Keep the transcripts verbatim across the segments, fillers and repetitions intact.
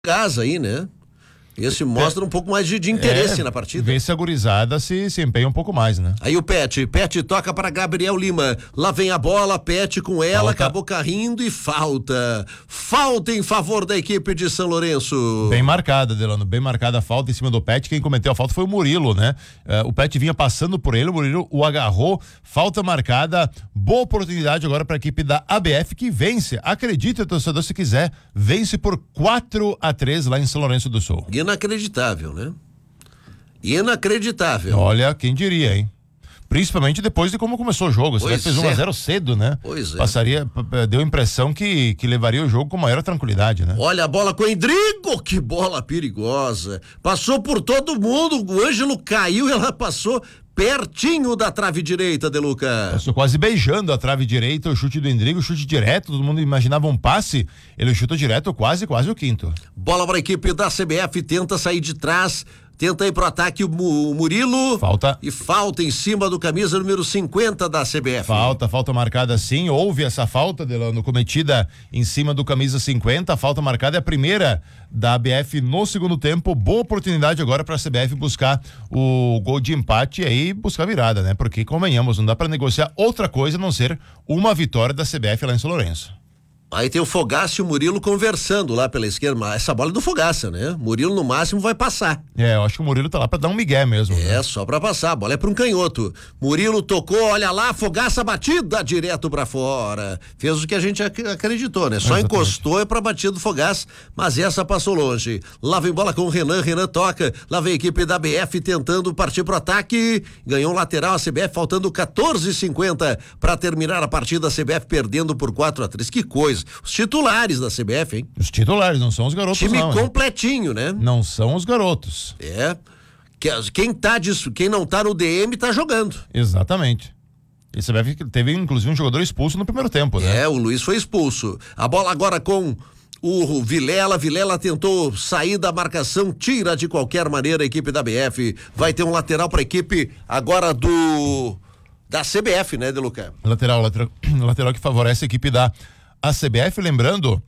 casa aí, né? Esse mostra um pouco mais de, de interesse é, na partida. Vê se a gurizada se, se empenha um pouco mais, né? Aí o Pet, Pet toca para Gabriel Lima, lá vem a bola, Pet com ela, falta. Acabou carrindo e falta. Falta em favor da equipe de São Lourenço. Bem marcada, Delano, bem marcada a falta em cima do Pet. Quem cometeu a falta foi o Murilo, né? Uh, o Pet vinha passando por ele, o Murilo o agarrou, falta marcada, boa oportunidade agora para a equipe da A B F que vence. Acredite, torcedor, se quiser, vence por quatro a três lá em São Lourenço do Sul. Inacreditável, né? Inacreditável. Olha, quem diria, hein? Principalmente depois de como começou o jogo. Você fez um a zero cedo, né? Pois é. Passaria, deu a impressão que, que levaria o jogo com maior tranquilidade, né? Olha a bola com o Endrigo, que bola perigosa. Passou por todo mundo, o Ângelo caiu e ela passou pertinho da trave direita, De Luca. Passou quase beijando a trave direita, o chute do Endrigo, o chute direto, todo mundo imaginava um passe, ele chuta direto, quase, quase o quinto. Bola para a equipe da C B F, tenta sair de trás, tenta ir pro ataque o Murilo. Falta. E falta em cima do camisa número cinquenta da C B F. Falta, falta marcada sim, houve essa falta, Delano, cometida em cima do camisa cinquenta, a falta marcada é a primeira da A B F no segundo tempo, boa oportunidade agora para a C B F buscar o gol de empate e aí buscar virada, né? Porque, convenhamos, não dá para negociar outra coisa a não ser uma vitória da C B F lá em São Lourenço. Aí tem o Fogaça e o Murilo conversando lá pela esquerda. Essa bola é do Fogaça, né? Murilo no máximo vai passar. É, eu acho que o Murilo tá lá pra dar um migué mesmo. É, né? só pra passar. A bola é pra um canhoto. Murilo tocou, olha lá, Fogaça batida direto pra fora. Fez o que a gente ac- acreditou, né? Só Exatamente. Encostou é pra batida do Fogaça, mas essa passou longe. Lá vem bola com o Renan, Renan toca. Lá vem a equipe da B F tentando partir pro ataque. Ganhou um lateral a C B F, faltando quatorze e cinquenta pra terminar a partida. A C B F perdendo por quatro a três. Que coisa. Os titulares da C B F, hein? Os titulares, não são os garotos, Time não. Time completinho, né? Não são os garotos. É. Quem tá disso, quem não tá no D M tá jogando. Exatamente. E C B F teve, inclusive, um jogador expulso no primeiro tempo, né? É, o Luiz foi expulso. A bola agora com o Vilela. Vilela tentou sair da marcação, tira de qualquer maneira a equipe da B F. Vai ter um lateral pra equipe agora do... da C B F, né, De Luca? Lateral, lateral, lateral que favorece a equipe da a C B F, lembrando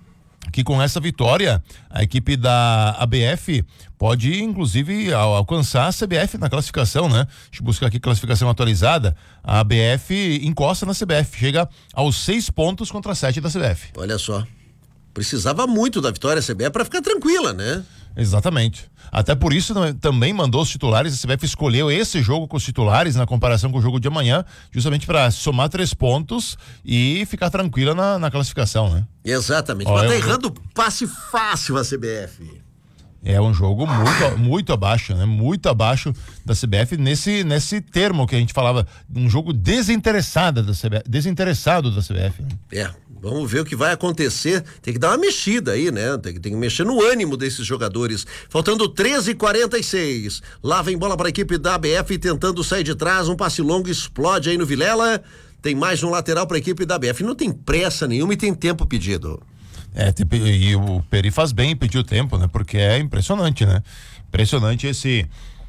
que com essa vitória a equipe da A B F pode inclusive alcançar a C B F na classificação, né? Deixa eu buscar aqui classificação atualizada. A A B F encosta na C B F, chega aos seis pontos contra sete da C B F. Olha só, precisava muito da vitória da C B F para ficar tranquila, né? Exatamente. Até por isso também mandou os titulares, a C B F escolheu esse jogo com os titulares na comparação com o jogo de amanhã, justamente para somar três pontos e ficar tranquila na, na classificação, né? Exatamente. Ó, Mas tá é um errando jogo... passe fácil a C B F. É um jogo muito, muito abaixo, né? Muito abaixo da C B F nesse, nesse termo que a gente falava, um jogo desinteressado da C B F, desinteressado da C B F. Né? É. Vamos ver o que vai acontecer. Tem que dar uma mexida aí, né? Tem que, tem que mexer no ânimo desses jogadores. Faltando treze e quarenta e seis. Lá vem bola para a equipe da A B F tentando sair de trás. Um passe longo explode aí no Vilela. Tem mais um lateral para a equipe da A B F. Não tem pressa nenhuma e tem tempo pedido. É, e o Peri faz bem em pedir o tempo, né? Porque é impressionante, né? Impressionante esse.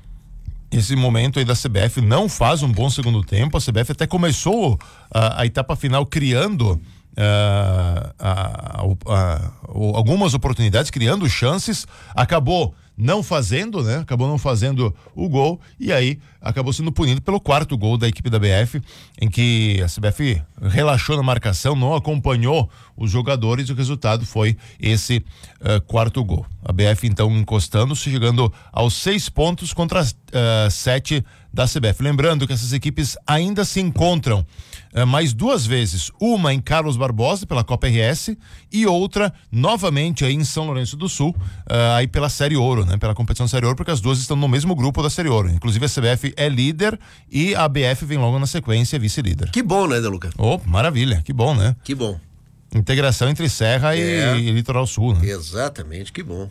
Esse momento aí da C B F não faz um bom segundo tempo. A C B F até começou a, a etapa final criando. Uh, uh, uh, uh, algumas oportunidades, criando chances, acabou não fazendo, né? Acabou não fazendo o gol e aí acabou sendo punido pelo quarto gol da equipe da B F, em que a C B F relaxou na marcação, não acompanhou os jogadores e o resultado foi esse uh, quarto gol. A B F então encostando-se, chegando aos seis pontos contra uh, sete da C B F. Lembrando que essas equipes ainda se encontram uh, mais duas vezes, uma em Carlos Barbosa pela Copa R S e outra novamente aí em São Lourenço do Sul, uh, aí pela Série Ouro, né? Pela competição Série Ouro, porque as duas estão no mesmo grupo da Série Ouro. Inclusive a C B F é líder e a B F vem logo na sequência, vice-líder. Que bom, né, De Luca? Oh, maravilha, que bom, né? Que bom. Integração entre Serra é. e, e Litoral Sul, né? Exatamente, que bom.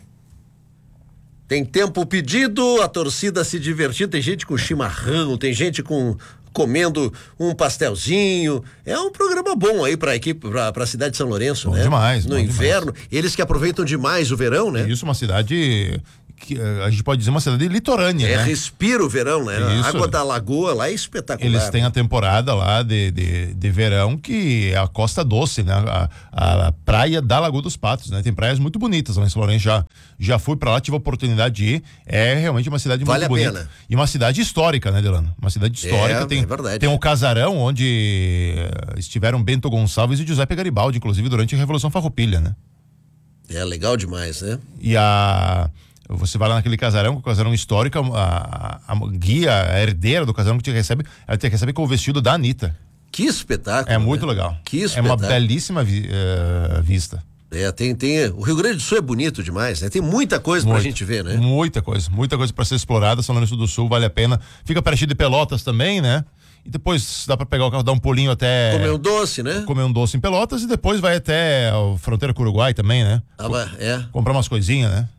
Tem tempo pedido, a torcida se divertindo, tem gente com chimarrão, tem gente com comendo um pastelzinho. É um programa bom aí pra equipe, pra, pra cidade de São Lourenço, bom né? Demais, no bom inverno, demais. Eles que aproveitam demais o verão, né? Isso, uma cidade que a gente pode dizer uma cidade litorânea, é, né? respira o verão, né? A Isso. água da lagoa lá é espetacular. Eles têm a temporada lá de, de, de verão, que é a Costa Doce, né? A, a, a praia da Lagoa dos Patos, né? Tem praias muito bonitas lá em São Lourenço. Já, já fui pra lá, tive a oportunidade de ir. É realmente uma cidade Vale muito a bonita. pena. E uma cidade histórica, né, Delano? Uma cidade histórica. É, tem, é verdade. tem um casarão onde uh, estiveram Bento Gonçalves e Giuseppe Garibaldi, inclusive durante a Revolução Farroupilha, né? É legal demais, né? E a... Você vai lá naquele casarão, o casarão histórico, a, a, a guia, a herdeira do casarão que te recebe, ela te recebe com o vestido da Anitta. Que espetáculo. É muito né? legal. Que É espetáculo. uma belíssima vi, uh, vista. É, tem, tem. O Rio Grande do Sul é bonito demais, né? Tem muita coisa Muito, pra gente ver, né? Muita coisa, muita coisa pra ser explorada. São Lourenço do Sul, vale a pena. Fica pertinho de Pelotas também, né? E depois dá pra pegar o carro, dar um pulinho até. Comer um doce, né? Comer um doce em Pelotas e depois vai até a fronteira com o Uruguai também, né? Ah, vai, é. Comprar umas coisinhas, né?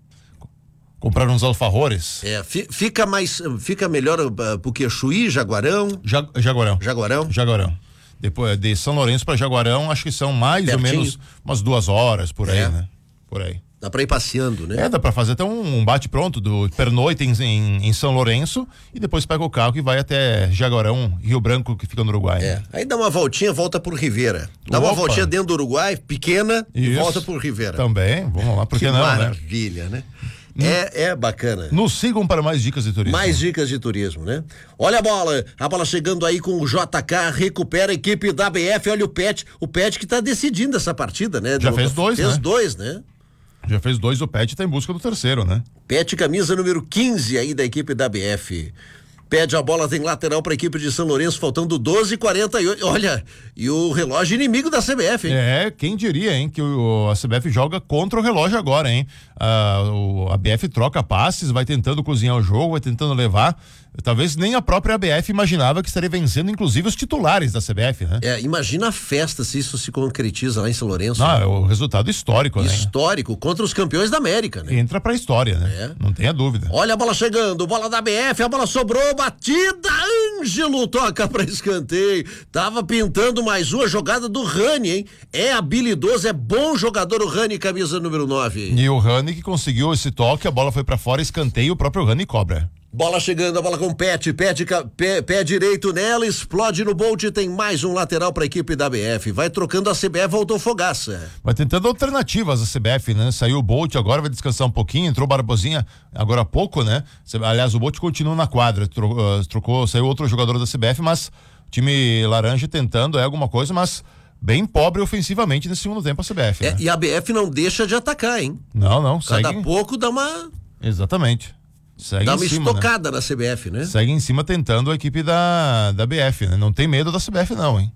Comprar uns alfajores. É, fi- fica mais, fica melhor uh, porque Chuí, Jaguarão, Ja, Jaguarão. Jaguarão. Jaguarão. Depois de São Lourenço para Jaguarão, acho que são mais Pertinho. ou menos umas duas horas por aí, É. né? Por aí. Dá pra ir passeando, né? É, dá pra fazer até um, um bate-pronto do pernoite em, em, em São Lourenço e depois pega o carro e vai até Jaguarão, Rio Branco, que fica no Uruguai. É. Né? Aí dá uma voltinha, volta por Rivera. Dá uma Opa. voltinha dentro do Uruguai, pequena, e Isso. volta por Rivera. Também, vamos lá, por que, que não, né? maravilha, né? É, é bacana. Nos sigam para mais dicas de turismo. Mais dicas de turismo, né? Olha a bola, a bola chegando aí com o J K, recupera a equipe da B F, olha o Pet, o Pet que tá decidindo essa partida, né? Já Do- fez dois, Fez né? dois, né? Já fez dois, o Pet tá em busca do terceiro, né? Pet, camisa número quinze aí da equipe da B F. Pede a bola, tem lateral para a equipe de São Lourenço, faltando doze e quarenta e oito. Olha, e o relógio inimigo da C B F, hein? É, quem diria, hein, que o, a C B F joga contra o relógio agora, hein? Ah, o, a B F troca passes, vai tentando cozinhar o jogo, vai tentando levar. Talvez nem a própria B F imaginava que estaria vencendo, inclusive, os titulares da C B F, né? É, imagina a festa se isso se concretiza lá em São Lourenço. Não, é o resultado histórico, né? Histórico, contra os campeões da América, né? Entra pra história, né? É. Não tenha dúvida. Olha a bola chegando, bola da B F, a bola sobrou, batida, Ângelo toca pra escanteio, tava pintando mais uma jogada do Rani, hein? É habilidoso, é bom jogador o Rani, camisa número nove. E o Rani que conseguiu esse toque, a bola foi pra fora, escanteio, o próprio Rani cobra. Bola chegando, a bola com o Pet, pé, de ca- pé, pé direito nela, explode no Bolt, tem mais um lateral pra equipe da B F, vai trocando a C B F, voltou Fogaça. Vai tentando alternativas a C B F, né? Saiu o Bolt, agora vai descansar um pouquinho, entrou o Barbosinha agora há pouco, né? Aliás, o Bolt continua na quadra, tro, uh, trocou, saiu outro jogador da C B F, mas o time laranja tentando é alguma coisa, mas bem pobre ofensivamente nesse segundo tempo a C B F, É, né? e a B F não deixa de atacar, hein? Não, não, Cada segue. pouco dá uma, Exatamente. Segue dá em uma cima, né? estocada na C B F, né? Segue em cima tentando a equipe da, da B F, né? Não tem medo da C B F não, hein?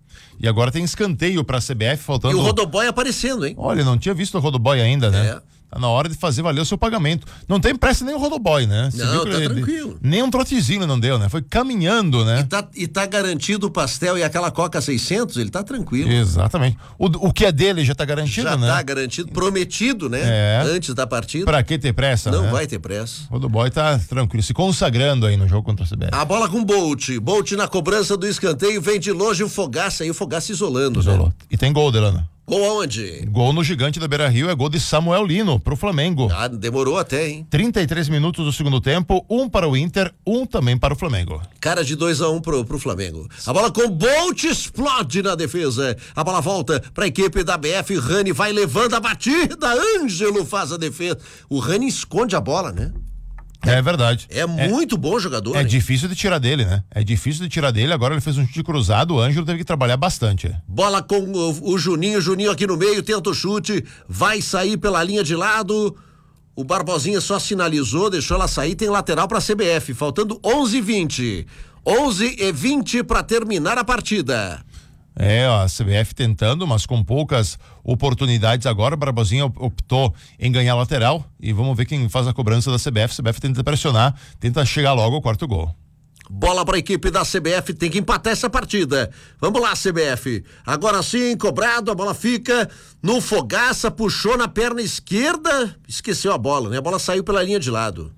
E agora tem escanteio pra C B F, faltando... E o Rodoboy aparecendo, hein? Olha, não tinha visto o Rodoboy ainda, né? É. Tá na hora de fazer valer o seu pagamento. Não tem pressa nem o Rodoboy, né? Você Não, viu que tá ele- tranquilo. Nem um trotezinho não deu, né? Foi caminhando, né? E tá, e tá garantido o pastel e aquela Coca seiscentos, ele tá tranquilo. Exatamente. O, o que é dele já tá garantido, Já né? tá garantido, prometido, né? É. Antes da partida. Pra que ter pressa, Não né? vai ter pressa. O Rodoboy tá tranquilo, se consagrando aí no jogo contra a C B F. A bola com Bolt. Bolt na cobrança do escanteio, vem de longe o Fogaça e o Fogaça isolando, Isolou. né? E tem gol, Delano. Gol aonde? Gol no Gigante da Beira-Rio, é gol de Samuel Lino pro Flamengo. Ah, demorou até, hein? trinta e três minutos do segundo tempo, um para o Inter, um também para o Flamengo. Cara de dois a um pro, pro Flamengo. A bola com Bolt explode na defesa. A bola volta pra equipe da B F. Rani vai levando a batida. Ângelo faz a defesa. O Rani esconde a bola, né? É verdade. É, muito bom jogador. É hein? difícil de tirar dele, né? É difícil de tirar dele. Agora ele fez um chute cruzado, o Ângelo teve que trabalhar bastante. Bola com o, o Juninho. Juninho aqui no meio, tenta o chute. Vai sair pela linha de lado. O Barbosinha só sinalizou, deixou ela sair. Tem lateral pra C B F. Faltando onze e vinte. onze e vinte pra terminar a partida. É, a C B F tentando, mas com poucas oportunidades agora. O Barbosinha optou em ganhar lateral e vamos ver quem faz a cobrança da C B F. A C B F tenta pressionar, tenta chegar logo ao quarto gol. Bola para a equipe da C B F, tem que empatar essa partida. Vamos lá, C B F. Agora sim, cobrado, a bola fica no Fogaça, puxou na perna esquerda, esqueceu a bola, né? A bola saiu pela linha de lado.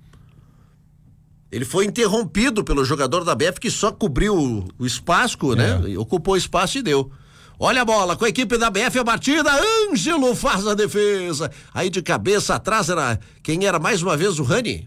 Ele foi interrompido pelo jogador da B F que só cobriu o, o espaço, né? É. Ocupou o espaço e deu. Olha a bola, com a equipe da B F a batida, Ângelo faz a defesa. Aí de cabeça atrás era, quem era mais uma vez o Rani?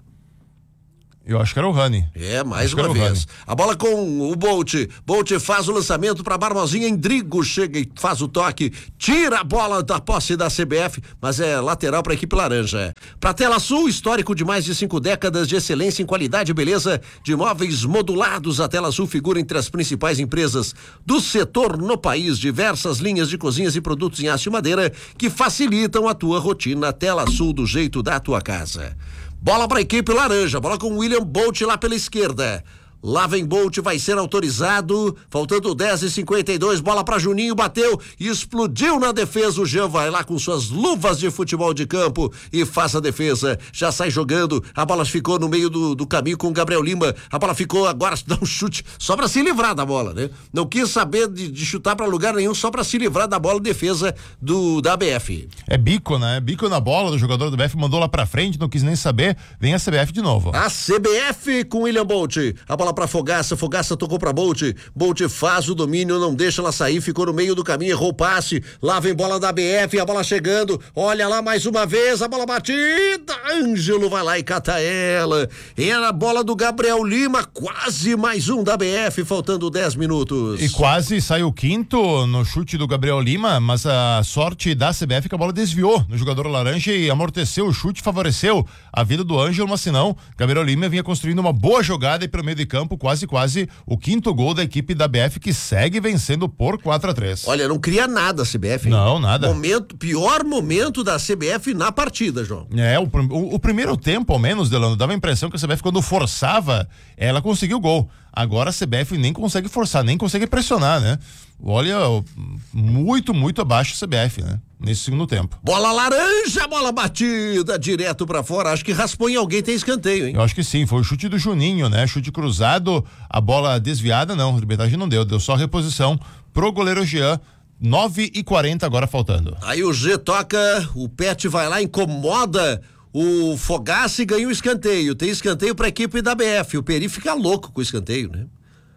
Eu acho que era o Rani. É, mais uma vez. A bola com o Bolt. Bolt faz o lançamento para Barbosinha. Endrigo chega e faz o toque. Tira a bola da posse da C B F, mas é lateral para a equipe laranja. Para Tela Sul, histórico de mais de cinco décadas de excelência em qualidade e beleza de móveis modulados. A Tela Sul figura entre as principais empresas do setor no país. Diversas linhas de cozinhas e produtos em aço e madeira que facilitam a tua rotina. Tela Sul, do jeito da tua casa. Bola para a equipe laranja, bola com o William Bolt lá pela esquerda. Lá vem Bolt, vai ser autorizado, faltando dez e cinquenta e dois, bola para Juninho, bateu e explodiu na defesa. O Jean vai lá com suas luvas de futebol de campo e faz a defesa, já sai jogando, a bola ficou no meio do, do caminho com o Gabriel Lima, a bola ficou agora, dá um chute, só para se livrar da bola, né? Não quis saber de, de chutar para lugar nenhum, só para se livrar da bola, defesa do, da B F. É bico, né? Bico na bola do jogador do B F, mandou lá pra frente, não quis nem saber, vem a C B F de novo. A C B F com William Bolt, a bola para Fogaça, Fogaça tocou para Bolt, Bolt faz o domínio, não deixa ela sair, ficou no meio do caminho, errou o passe, lá vem bola da B F, a bola chegando, olha lá mais uma vez, a bola batida, Ângelo vai lá e cata ela, era a bola do Gabriel Lima, quase mais um da B F, faltando dez minutos. E quase saiu o quinto no chute do Gabriel Lima, mas a sorte da C B F que a bola desviou no jogador laranja e amorteceu o chute, favoreceu a vida do Ângelo, mas senão, Gabriel Lima vinha construindo uma boa jogada e pelo meio de campo, quase quase o quinto gol da equipe da B F, que segue vencendo por quatro a três. Olha, não cria nada a C B F, hein? Não, nada. Momento, pior momento da C B F na partida, João. É, o, o, o primeiro tempo, ao menos, Delano, dava a impressão que a C B F, quando forçava, ela conseguiu o gol. Agora a C B F nem consegue forçar, nem consegue pressionar, né? Olha, muito, muito abaixo a C B F, né? Nesse segundo tempo. Bola laranja, bola batida, direto pra fora. Acho que raspou em alguém, tem escanteio, hein? Eu acho que sim, foi o chute do Juninho, né? Chute cruzado, a bola desviada, não, a arbitragem não deu, deu só reposição pro goleiro Jean. nove e quarenta agora faltando. Aí o G toca, o Pet vai lá, incomoda o Fogaça e ganha o escanteio. Tem escanteio pra equipe da B F. O Peri fica louco com o escanteio, né?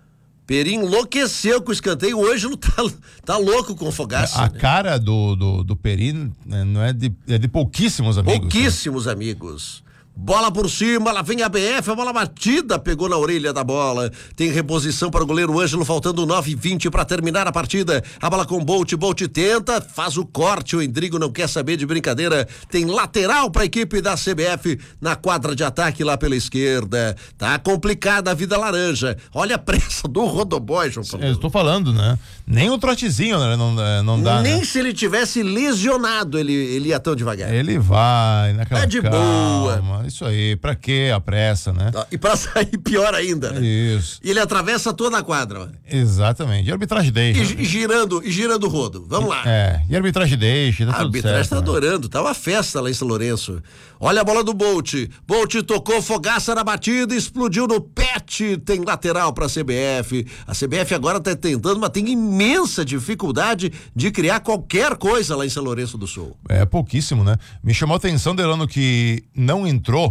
Peri enlouqueceu com o escanteio, o Ângelo tá, tá louco com o Fogaça. A né? cara do, do, do Peri, né, não é de, é de pouquíssimos amigos. Pouquíssimos né? amigos. Bola por cima, lá vem a B F, a bola batida, pegou na orelha da bola. Tem reposição para o goleiro Ângelo, faltando nove e vinte para terminar a partida. A bola com Bolt, Bolt tenta, faz o corte, o Endrigo não quer saber de brincadeira. Tem lateral para a equipe da C B F na quadra de ataque lá pela esquerda. Tá complicada a vida laranja. Olha a pressa do Rodoboy, João Paulo. Eu estou falando, né? Nem o trotezinho, né? Não, não dá. Nem né? se ele tivesse lesionado, ele, ele ia tão devagar. Ele vai naquela É de calma. boa. Isso aí, pra que a pressa, né? E pra sair pior ainda, né? Isso. E ele atravessa toda a quadra. Ó. Exatamente. E a arbitragem deixa. E, e girando, e girando o rodo. Vamos lá. É, e a arbitragem deixa, tá A tudo arbitragem certo, tá né? adorando, tá uma festa lá em São Lourenço. Olha a bola do Bolt. Bolt tocou, Fogaça na batida, explodiu no Pet. Tem lateral pra C B F. A C B F agora tá tentando, mas tem imensa dificuldade de criar qualquer coisa lá em São Lourenço do Sul. É pouquíssimo, né? Me chamou a atenção, Delano, que não entrou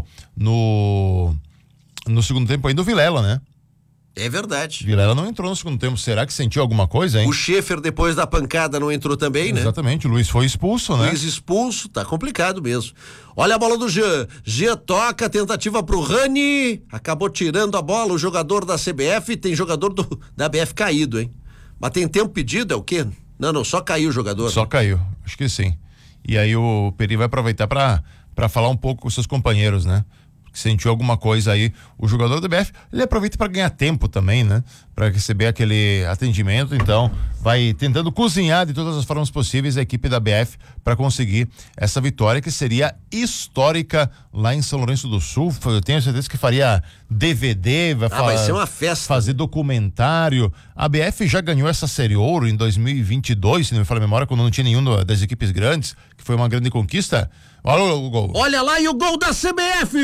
no no segundo tempo ainda o Vilela, né? É verdade. Vilela não entrou no segundo tempo. Será que sentiu alguma coisa, hein? O Schaefer, depois da pancada, não entrou também, né? Exatamente, o Luiz foi expulso, né? Luiz expulso, tá complicado mesmo. Olha a bola do Jean. Jean toca, tentativa pro Rani. Acabou tirando a bola, o jogador da C B F. Tem jogador do, da B F caído, hein? Mas tem tempo pedido, é o quê? Não, não, só caiu o jogador. Só né? caiu, acho que sim. E aí o Peri vai aproveitar pra, pra falar um pouco com seus companheiros, né? Sentiu alguma coisa aí, o jogador do B F, ele aproveita para ganhar tempo também, né? Para receber aquele atendimento, então vai tentando cozinhar de todas as formas possíveis a equipe da B F para conseguir essa vitória que seria histórica lá em São Lourenço do Sul. Eu tenho certeza que faria D V D, vai, ah, vai ser uma festa. Fazer documentário. A B F já ganhou essa série ouro em dois mil e vinte e dois, se não me falha a memória, quando não tinha nenhuma das equipes grandes, que foi uma grande conquista. Olha o gol. Olha lá e o gol da C B F!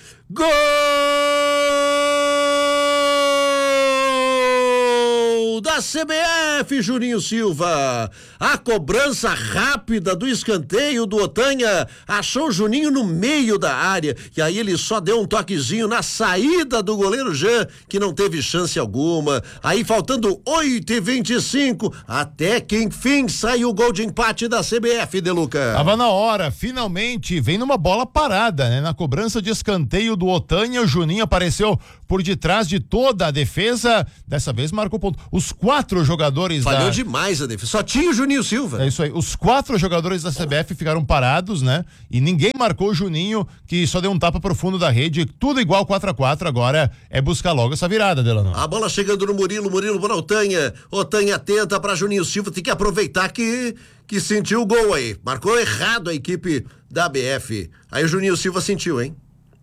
Gol da da C B F, Juninho Silva. A cobrança rápida do escanteio do Otanha achou o Juninho no meio da área e aí ele só deu um toquezinho na saída do goleiro Jean, que não teve chance alguma. Aí faltando oito e vinte e cinco, até que enfim saiu o gol de empate da C B F, De Luca. Tava na hora, finalmente, vem numa bola parada, né? Na cobrança de escanteio do Otanha, o Juninho apareceu por detrás de toda a defesa, dessa vez marcou ponto. Os quatro jogadores Falhou da... demais a defesa, só tinha o Juninho Silva. É isso aí, os quatro jogadores da C B F ficaram parados, né? E ninguém marcou o Juninho, que só deu um tapa pro fundo da rede, tudo igual quatro a quatro, agora é buscar logo essa virada, Delano. A bola chegando no Murilo, Murilo para Otanha, Otanha tenta para Juninho Silva, tem que aproveitar que, que sentiu o gol aí, marcou errado a equipe da B F, aí o Juninho Silva sentiu, hein?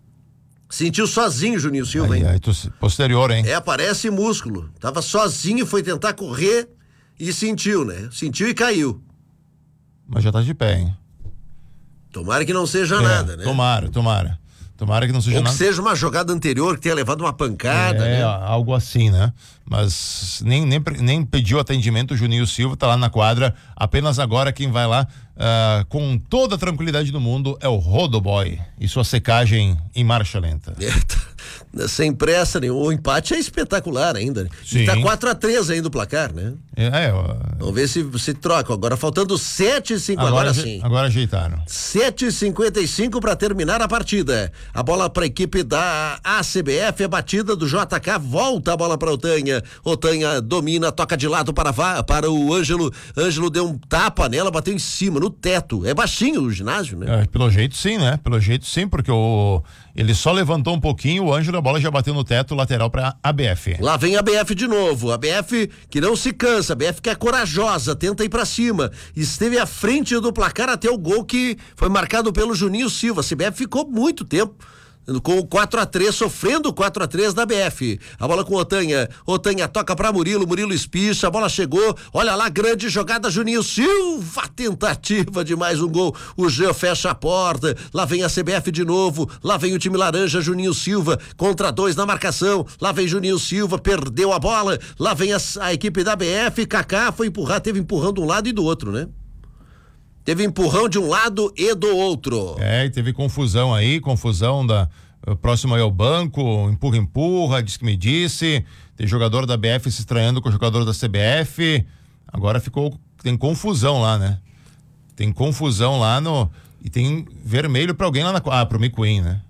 Sentiu sozinho o Juninho Silva, aí, hein? aí, posterior, hein? É, parece músculo, tava sozinho, foi tentar correr e sentiu, né? Sentiu e caiu. Mas já tá de pé, hein? Tomara que não seja é, nada, né? Tomara, tomara. Tomara que não seja Ou que nada. seja uma jogada anterior que tenha levado uma pancada, é, né? algo assim, né? Mas nem, nem, nem pediu atendimento o Juninho Silva, tá lá na quadra. Apenas agora quem vai lá uh, com toda a tranquilidade do mundo é o Rodoboy e sua secagem em marcha lenta. É, tá, sem pressa nenhuma. O empate é espetacular ainda. Né? Sim. E tá quatro a três ainda o placar, né? É, é, uh, Vamos ver se se troca. Agora faltando sete e cinco, agora, agora sim. Agora ajeitaram. sete e cinquenta e cinco para terminar a partida. A bola para a equipe da A C B F é batida do J K, volta a bola para Otanha. Otanha domina, toca de lado para, para o Ângelo. Ângelo deu um tapa nela, bateu em cima, no teto. É baixinho o ginásio, né? É, pelo jeito sim, né? Pelo jeito sim, porque o ele só levantou um pouquinho, o Ângelo, a bola já bateu no teto, lateral para A B F. Lá vem a B F de novo. A B F que não se cansa, a B F que é corajosa, tenta ir para cima. Esteve à frente do placar até o gol que foi marcado pelo Juninho Silva. A C B F ficou muito tempo com o quatro a três, sofrendo o quatro a três da B F. A bola com Otanha. Otanha toca para Murilo, Murilo espicha, a bola chegou. Olha lá, grande jogada, Juninho Silva, tentativa de mais um gol. O Jean fecha a porta. Lá vem a C B F de novo. Lá vem o time laranja, Juninho Silva contra dois na marcação. Lá vem Juninho Silva, perdeu a bola. Lá vem a, a equipe da B F. Kaká foi empurrar, teve empurrão de um lado e do outro, né? Teve empurrão de um lado e do outro. É, e teve confusão aí, confusão da próximo aí ao banco, empurra, empurra, diz que me disse, tem jogador da B F se estranhando com o jogador da C B F, agora ficou, tem confusão lá, né? Tem confusão lá no, e tem vermelho pra alguém lá na, ah, pro Miquim, né?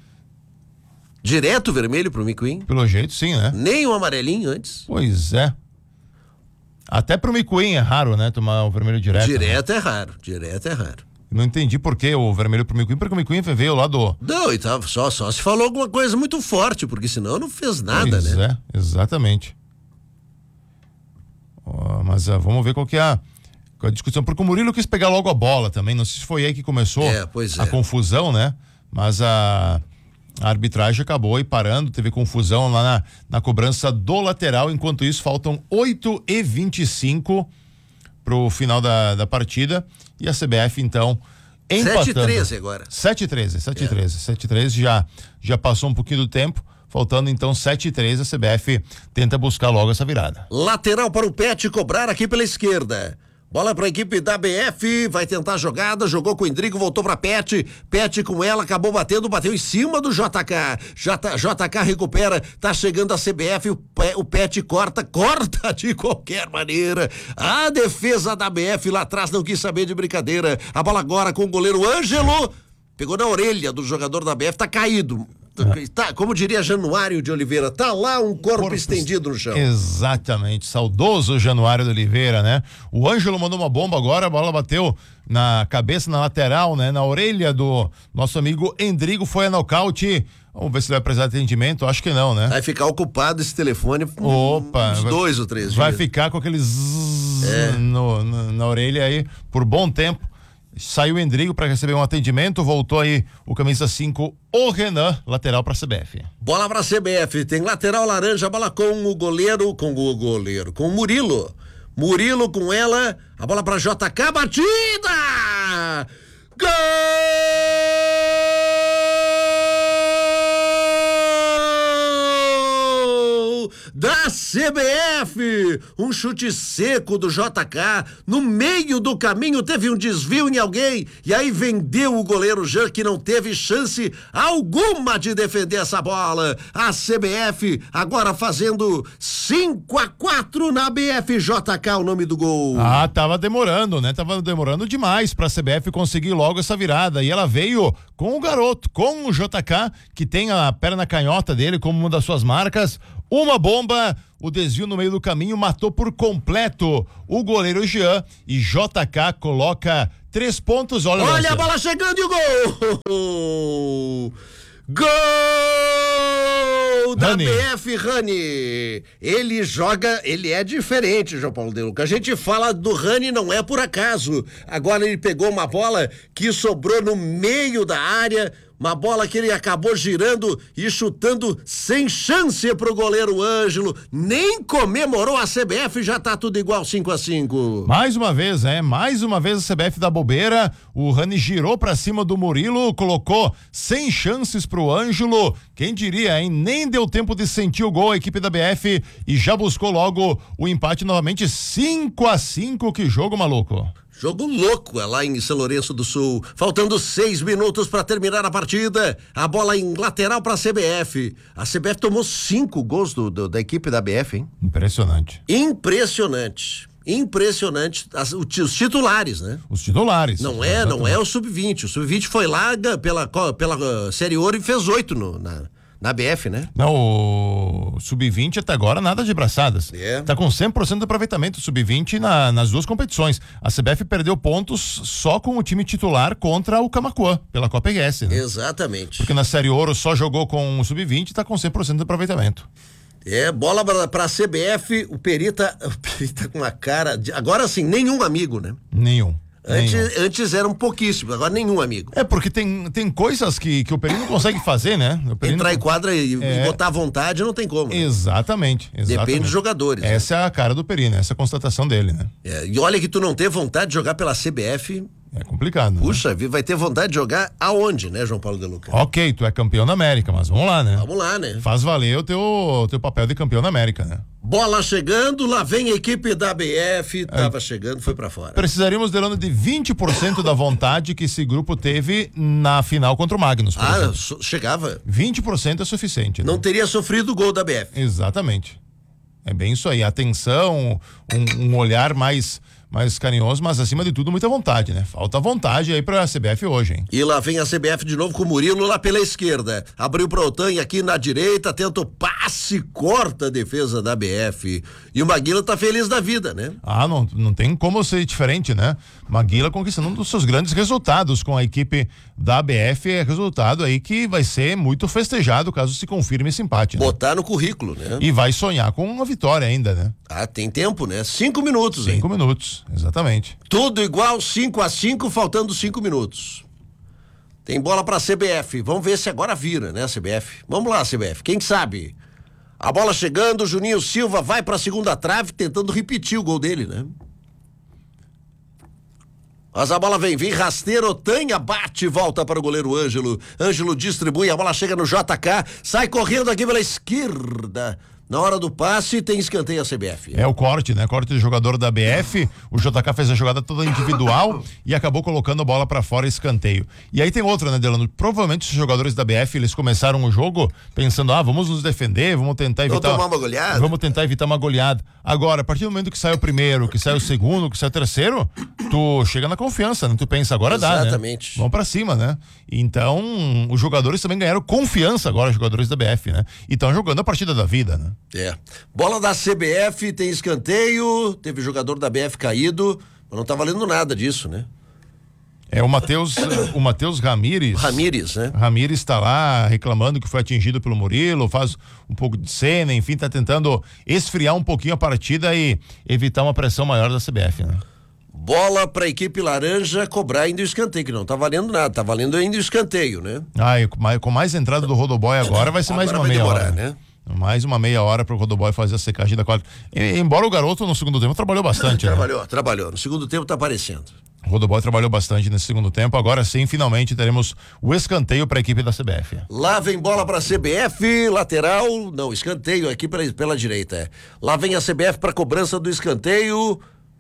Direto vermelho pro Miquim? Pelo jeito sim, né? Nem um amarelinho antes. Pois é. Até pro Miquim é raro, né? Tomar o vermelho direto. Direto né? é raro, direto é raro. Não entendi por que o vermelho pro Miquim, porque o Miquim veio lá do... Não, e tava, só, só se falou alguma coisa muito forte, porque senão não fez nada, pois né? é, exatamente. Oh, mas uh, vamos ver qual que é a, qual é a discussão, porque o Murilo quis pegar logo a bola também, não sei se foi aí que começou é, pois a é. confusão, né? Mas a, a arbitragem acabou aí parando, teve confusão lá na, na cobrança do lateral, enquanto isso faltam oito e vinte e cinco pro final da, da partida e a C B F então empatando. sete e treze agora. sete e treze, sete e treze, sete e treze já, já passou um pouquinho do tempo, faltando então sete e treze, a C B F tenta buscar logo essa virada. Lateral para o Pet cobrar aqui pela esquerda. Bola para a equipe da B F, vai tentar a jogada, jogou com o Endrigo, voltou para Pet, Pet com ela, acabou batendo, bateu em cima do J K, J, JK recupera, tá chegando a C B F, o, o Pet corta, corta de qualquer maneira, a defesa da B F lá atrás não quis saber de brincadeira, a bola agora com o goleiro Ângelo, pegou na orelha do jogador da B F, tá caído. Tá, como diria Januário de Oliveira, tá lá um corpo, corpo estendido no chão. Exatamente, saudoso Januário de Oliveira, né? O Ângelo mandou uma bomba agora, a bola bateu na cabeça, na lateral, né? Na orelha do nosso amigo Endrigo, foi a nocaute. Vamos ver se ele vai precisar de atendimento, acho que não, né? Vai ficar ocupado esse telefone por Opa, uns vai, dois ou três dias. Vai ficar com aquele zzz é. no, na, na orelha aí por bom tempo. Saiu o Endrigo para receber um atendimento, voltou aí o camisa cinco, o Renan, lateral para a C B F. Bola para a C B F, tem lateral laranja, bola com o goleiro, com o goleiro, com o Murilo. Murilo com ela, a bola para J K, batida! Gol! Da C B F, um chute seco do J K, no meio do caminho teve um desvio em alguém, e aí vendeu o goleiro Jean, que não teve chance alguma de defender essa bola. A C B F agora fazendo cinco a quatro na B F J K, o nome do gol. Ah, tava demorando, né? Tava demorando demais pra C B F conseguir logo essa virada, e ela veio com o garoto, com o J K, que tem a perna canhota dele como uma das suas marcas. Uma bomba, o desvio no meio do caminho matou por completo o goleiro Jean, e J K coloca três pontos. Olha, olha a bola chegando e o gol! Gol da Rani. B F Rani. Ele joga, ele é diferente, João Paulo de Luca. A gente fala do Rani, não é por acaso. Agora ele pegou uma bola que sobrou no meio da área, uma bola que ele acabou girando e chutando sem chance pro goleiro Ângelo. Nem comemorou a C B F, já tá tudo igual, cinco a cinco. Mais uma vez, é, mais uma vez a C B F da bobeira. O Rani girou pra cima do Murilo, colocou sem chances pro Ângelo. Quem diria, hein? Nem deu tempo de sentir o gol a equipe da B F e já buscou logo o empate novamente. cinco a cinco, que jogo maluco. Jogo louco é lá em São Lourenço do Sul. Faltando seis minutos para terminar a partida. A bola em lateral para a C B F. A C B F tomou cinco gols do, do, da equipe da B F, hein? Impressionante. Impressionante. Impressionante. As, os titulares, né? Os titulares. Não é, não é o sub vinte. O sub vinte foi lá pela, pela uh, Série Ouro e fez oito no, na, na B F, né? Não, o sub vinte até agora nada de braçadas. É. Tá com cem por cento de aproveitamento o sub vinte na, nas duas competições. A C B F perdeu pontos só com o time titular contra o Camaquã, pela Copa R S, né? Exatamente. Porque na Série Ouro só jogou com o sub vinte e tá com cem por cento de aproveitamento. É, bola pra, pra C B F, o Perita, o Perita com uma cara de, agora sim, nenhum amigo, né? Nenhum. Antes, antes eram pouquíssimos, agora nenhum amigo. É, porque tem, tem coisas que, que o Peri não consegue fazer, né? O Peri Entrar não... em quadra e, é... e botar à vontade não tem como. Né? Exatamente, exatamente. Depende dos jogadores. Essa né? é a cara do Peri, né? Essa é a constatação dele, né? É, e olha que tu não ter vontade de jogar pela C B F... É complicado. Puxa, né? Vai ter vontade de jogar aonde, né, João Paulo de Luca? Ok, tu é campeão da América, mas vamos lá, né? Vamos lá, né? Faz valer o teu, o teu papel de campeão da América, né? Bola chegando, lá vem a equipe da B F, tava é. chegando, foi pra fora. Precisaríamos, Delano, de vinte por cento da vontade que esse grupo teve na final contra o Magnus. Ah, so, chegava. vinte por cento é suficiente. Não né? teria sofrido o gol da B F. Exatamente. É bem isso aí. Atenção, um, um olhar mais... mais carinhoso, mas acima de tudo muita vontade, né? Falta vontade aí pra C B F hoje, hein? E lá vem a C B F de novo com o Murilo lá pela esquerda. Abriu pro Otanha aqui na direita, tenta o passe, corta a defesa da B F. E o Maguila tá feliz da vida, né? Ah, não, não tem como ser diferente, né? Maguila conquistando um dos seus grandes resultados com a equipe da B F, é resultado aí que vai ser muito festejado caso se confirme esse empate. Né? Botar no currículo, né? E vai sonhar com uma vitória ainda, né? Ah, tem tempo, né? Cinco minutos, hein? Cinco minutos. Exatamente. Tudo igual, cinco a cinco, faltando cinco minutos. Tem bola pra C B F. Vamos ver se agora vira, né, C B F? Vamos lá, C B F. Quem sabe? A bola chegando, Juninho Silva vai pra segunda trave, tentando repetir o gol dele, né? Mas a bola vem, vem rasteiro, Otanha bate e volta para o goleiro Ângelo. Ângelo distribui, a bola chega no J K, sai correndo aqui pela esquerda. Na hora do passe, tem escanteio a C B F. É o corte, né? Corte de jogador da B F. O J K fez a jogada toda individual e acabou colocando a bola pra fora, escanteio. E aí tem outra, né, Delano? Provavelmente os jogadores da B F, eles começaram o jogo pensando, ah, vamos nos defender, vamos tentar evitar... Vamos tomar uma goleada. Vamos tentar evitar uma goleada. Agora, a partir do momento que sai o primeiro, que sai o segundo, que sai o terceiro, tu chega na confiança, né? Tu pensa, agora dá, né? Exatamente. Vamos pra cima, né? Então, os jogadores também ganharam confiança agora, os jogadores da B F, né? E estão jogando a partida da vida, né? É. Bola da C B F, tem escanteio, teve jogador da B F caído, mas não tá valendo nada disso, né? É o Matheus, o Matheus Ramires. Ramires, né? Ramires está lá reclamando que foi atingido pelo Murilo, faz um pouco de cena, enfim, tá tentando esfriar um pouquinho a partida e evitar uma pressão maior da C B F, né? Bola pra equipe laranja cobrar ainda o escanteio, que não tá valendo nada, tá valendo ainda o escanteio, né? Ah, e com mais, com mais entrada do Rodoboy agora vai ser mais Agora uma vai meia demorar, hora. né? Mais uma meia hora para o Rodoboy fazer a secagem da quadra. E, embora o garoto no segundo tempo trabalhou bastante. Trabalhou, né? trabalhou. No segundo tempo tá aparecendo. Rodoboy trabalhou bastante nesse segundo tempo. Agora sim, finalmente teremos o escanteio para a equipe da C B F. Lá vem bola para a C B F, lateral, não, escanteio aqui pra, pela direita. Lá vem a C B F para cobrança do escanteio.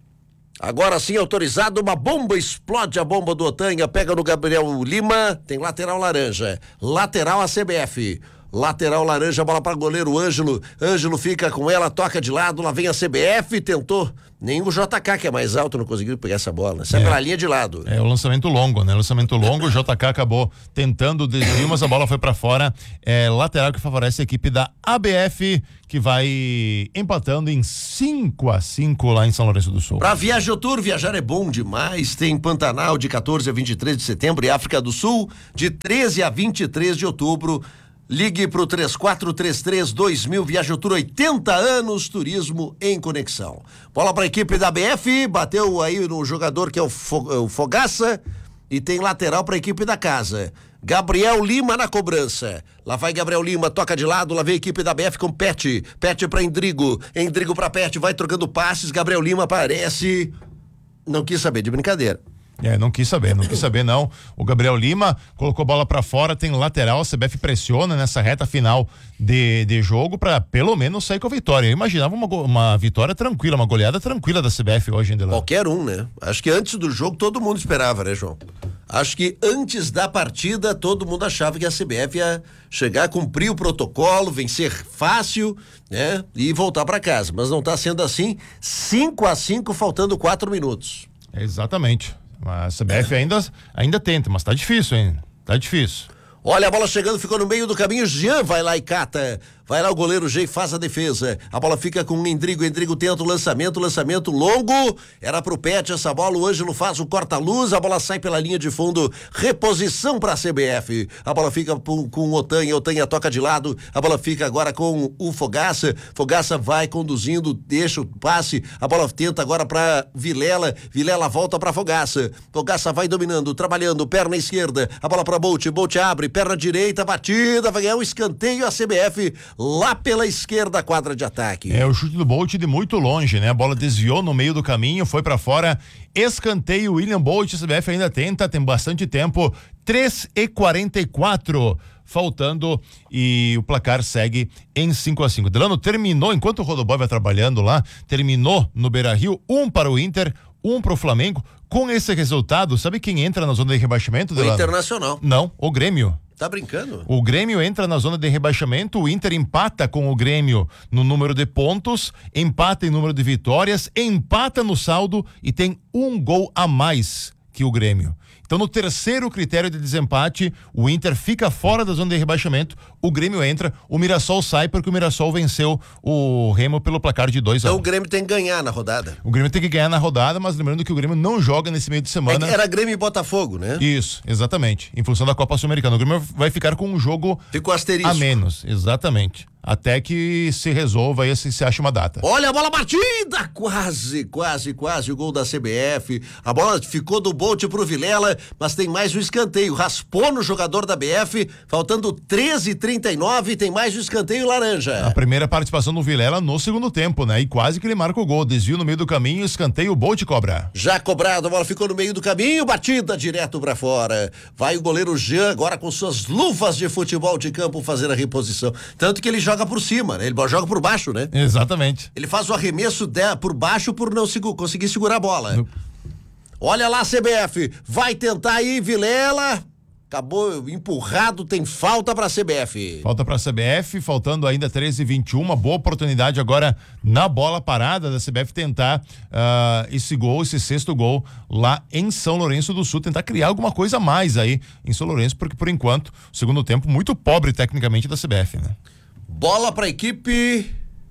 Agora sim, autorizado, uma bomba, explode a bomba do Otanha, pega no Gabriel Lima, tem lateral laranja. Lateral a C B F. Lateral laranja, bola para goleiro Ângelo. Ângelo fica com ela, toca de lado, lá vem a C B F, tentou. Nem o J K, que é mais alto, não conseguiu pegar essa bola. Sai é. pela linha de lado. É o lançamento longo, né? Lançamento longo, o J K acabou tentando o desvio, mas a bola foi para fora. É lateral que favorece a equipe da A B F, que vai empatando em cinco a cinco lá em São Lourenço do Sul. Pra Viajotour, viajar é bom demais. Tem Pantanal de quatorze a vinte e três de setembro e África do Sul de treze a vinte e três de outubro. Ligue pro três quatro três três dois mil, Viajotour, oitenta anos, turismo em conexão. Bola para a equipe da B F, bateu aí no jogador que é o, Fo, o Fogaça, e tem lateral para a equipe da casa. Gabriel Lima na cobrança. Lá vai Gabriel Lima, toca de lado, lá vem a equipe da B F com Pet. Pet para Endrigo, Endrigo para Pet, vai trocando passes, Gabriel Lima aparece. Não quis saber de brincadeira. É, não quis saber, não quis saber não. O Gabriel Lima colocou bola pra fora, tem lateral, a C B F pressiona nessa reta final de, de jogo pra pelo menos sair com a vitória. Eu imaginava uma, uma vitória tranquila, uma goleada tranquila da C B F hoje ainda lá. Qualquer um, né? Acho que antes do jogo todo mundo esperava, né, João? Acho que antes da partida todo mundo achava que a C B F ia chegar, cumprir o protocolo, vencer fácil, né? E voltar pra casa, mas não tá sendo assim. cinco a cinco, faltando quatro minutos. É, exatamente. A C B F ainda, ainda tenta, mas tá difícil, hein? Tá difícil. Olha a bola chegando, ficou no meio do caminho, Jean vai lá e cata. Vai lá o goleiro G, faz a defesa. A bola fica com o Endrigo, Endrigo tenta o lançamento, lançamento longo. Era pro Pet essa bola, o Ângelo faz o corta-luz, a bola sai pela linha de fundo. Reposição pra C B F. A bola fica com, com o Otanha, Otanha toca de lado. A bola fica agora com o Fogaça. Fogaça vai conduzindo, deixa o passe. A bola tenta agora pra Vilela. Vilela volta pra Fogaça. Fogaça vai dominando, trabalhando, perna esquerda. A bola pra Bolt, Bolt abre, perna direita, batida, vai ganhar um escanteio a C B F. Lá pela esquerda, quadra de ataque. É o chute do Bolt de muito longe, né? A bola desviou no meio do caminho, foi pra fora. Escanteio, William Bolt, a C B F ainda tenta, tem bastante tempo. três e quarenta e quatro faltando e o placar segue em cinco a cinco. Delano terminou, enquanto o Rodoboy vai trabalhando lá, terminou no Beira-Rio, um para o Inter, um para o Flamengo. Com esse resultado, sabe quem entra na zona de rebaixamento, Delano? O Internacional. Não, o Grêmio. Tá brincando? O Grêmio entra na zona de rebaixamento, o Inter empata com o Grêmio no número de pontos, empata em número de vitórias, empata no saldo e tem um gol a mais que o Grêmio. Então, no terceiro critério de desempate, o Inter fica fora da zona de rebaixamento, o Grêmio entra, o Mirassol sai porque o Mirassol venceu o Remo pelo placar de dois a um. Então o Grêmio tem que ganhar na rodada. O Grêmio tem que ganhar na rodada, mas lembrando que o Grêmio não joga nesse meio de semana. É, era Grêmio e Botafogo, né? Isso, exatamente. Em função da Copa Sul-Americana. O Grêmio vai ficar com um jogo Ficou asterisco. a menos, exatamente. Até que se resolva e se, se ache uma data. Olha a bola batida, quase, quase, quase o gol da C B F. A bola ficou do Bolt pro Vilela, mas tem mais um escanteio. Raspou no jogador da B F, faltando treze e trinta e nove, tem mais um escanteio laranja. A primeira participação do Vilela no segundo tempo, né? E quase que ele marca o gol. Desvio no meio do caminho, escanteio, o Bolt cobra. Já cobrado, a bola ficou no meio do caminho, batida direto pra fora. Vai o goleiro Jean agora com suas luvas de futebol de campo fazer a reposição. Tanto que ele já joga por cima, né? Ele joga por baixo, né? Exatamente. Ele faz o arremesso de, por baixo por não segu- conseguir segurar a bola. No... Olha lá a C B F, vai tentar aí, Vilela, acabou empurrado, tem falta pra C B F. Falta pra C B F, faltando ainda treze e vinte e um, uma boa oportunidade agora na bola parada da C B F tentar uh, esse gol, esse sexto gol lá em São Lourenço do Sul, tentar criar alguma coisa a mais aí em São Lourenço, porque por enquanto, segundo tempo muito pobre tecnicamente da C B F, né? Bola para a equipe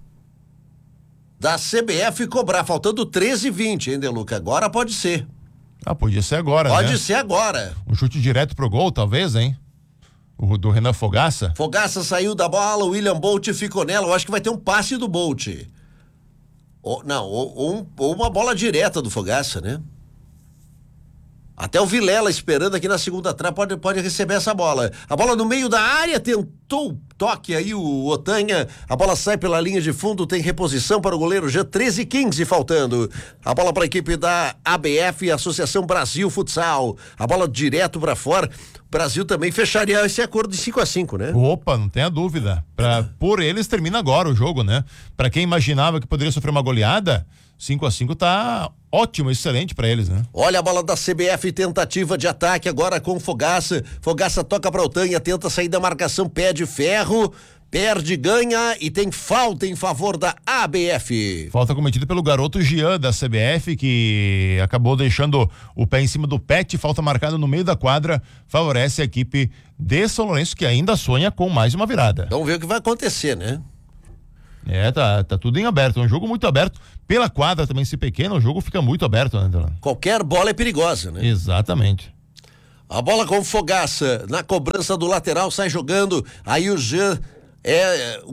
da C B F cobrar, faltando treze e vinte, hein, Deluca? Agora pode ser. Ah, podia ser agora, pode né? Pode ser agora. Um chute direto pro gol, talvez, hein? O do Renan Fogaça. Fogaça saiu da bola, o William Bolt ficou nela. Eu acho que vai ter um passe do Bolt. Ou, não, ou, ou, um, ou uma bola direta do Fogaça, né? Até o Vilela esperando aqui na segunda trave pode, pode receber essa bola. A bola no meio da área, tentou toque aí o Otanha, a bola sai pela linha de fundo, tem reposição para o goleiro Jean, treze e quinze faltando. A bola para a equipe da A B F, Associação Brasil Futsal. A bola direto para fora. O Brasil também fecharia esse acordo de cinco a cinco, né? Opa, não tenha dúvida. Pra, por eles termina agora o jogo, né? Para quem imaginava que poderia sofrer uma goleada, cinco a cinco tá ótimo, excelente para eles, né? Olha a bola da C B F, tentativa de ataque agora com Fogaça. Fogaça toca para Otanha, tenta sair da marcação, pede ferro, perde, ganha e tem falta em favor da A B F. Falta cometida pelo garoto Jean da C B F, que acabou deixando o pé em cima do pet, falta marcada no meio da quadra, favorece a equipe de São Lourenço, que ainda sonha com mais uma virada. Vamos ver o que vai acontecer, né? É, tá, tá tudo em aberto, é um jogo muito aberto. Pela quadra também, se pequena, o jogo fica muito aberto, né, Delano? Qualquer bola é perigosa, né? Exatamente. A bola com Fogaça, na cobrança do lateral, sai jogando, aí o Jean é,